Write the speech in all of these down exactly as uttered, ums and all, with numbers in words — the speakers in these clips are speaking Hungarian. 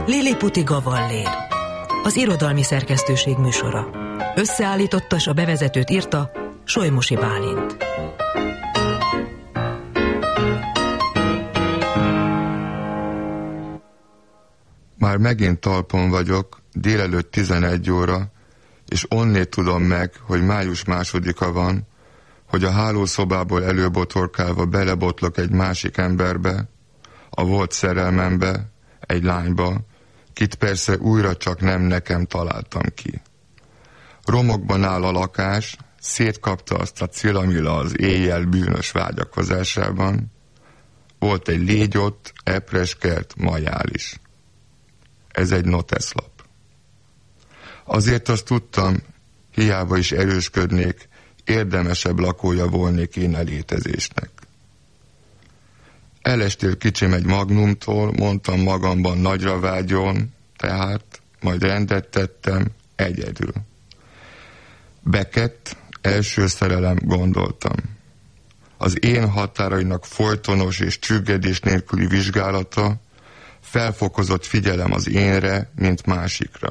Liliputi Gavallér, az irodalmi szerkesztőség műsora. Összeállította s a bevezetőt írta Solymosi Bálint. Már megint talpon vagyok, délelőtt tizenegy óra, és onnét tudom meg, hogy május másodika van, hogy a hálószobából előbotorkálva belebotlok egy másik emberbe, a volt szerelmembe, egy lányba, kit persze újra csak nem nekem találtam ki. Romokban áll a lakás, szétkapta azt a cilamila az éjjel bűnös vágyakozásában. Volt egy légy ott, epreskert, majál is. Ez egy noteszlap. Azért azt tudtam, hiába is erősködnék, érdemesebb lakója volnék én a létezésnek. Elestél kicsim egy magnumtól, mondtam magamban nagyra vágyon, tehát majd rendet tettem egyedül. Beckett, első szerelem, gondoltam. Az én határainak folytonos és csüggedés nélküli vizsgálata, felfokozott figyelem az énre, mint másikra.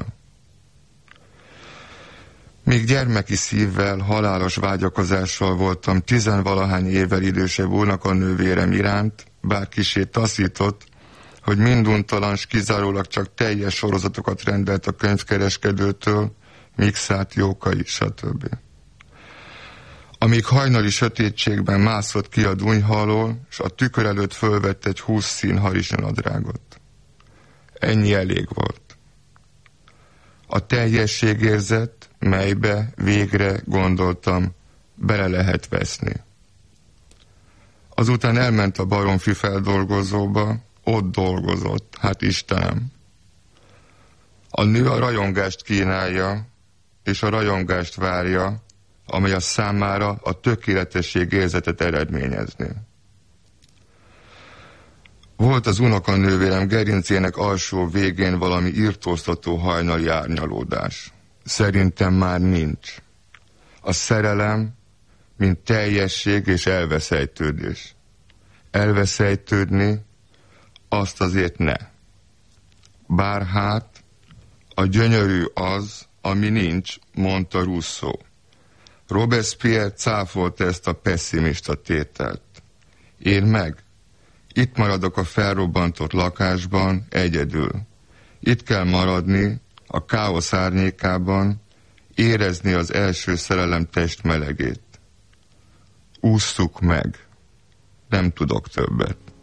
Míg gyermeki szívvel, halálos vágyakozással voltam tizenvalahány évvel idősebb unoknővérem iránt, bár kissé taszított, hogy minduntalan s kizárólag csak teljes sorozatokat rendelt a könyvkereskedőtől, mixált jókai, stb. Amíg hajnali sötétségben mászott ki a dunyha alól, s a tükör előtt fölvett egy húsz szín harisnyanadrágot. Ennyi elég volt. A teljességérzet, melybe végre gondoltam, bele lehet veszni. Azután elment a baromfi feldolgozóba, ott dolgozott, hát Istenem. A nő a rajongást kínálja, és a rajongást várja, amely a számára a tökéletesség érzetet eredményezni. Volt az unokanővérem gerincének alsó végén valami irtóztató hajnali árnyalódás. Szerintem már nincs. A szerelem, mint teljesség és elveszejtődés. Elveszejtődni, azt azért ne. Bár hát, a gyönyörű az, ami nincs, mondta Rousseau. Robespierre cáfolta ezt a pesszimista tételt. Én meg? Itt maradok a felrobbantott lakásban egyedül. Itt kell maradni, a káosz árnyékában, érezni az első szerelem test melegét. Ússzuk meg. Nem tudok többet.